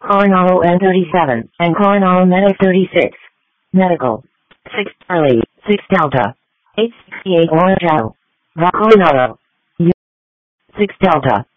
Coronado N37, and Coronado Medic 36. Medical. 6 Charlie, 6 Delta. 868 Orange Coronado. 6 Delta.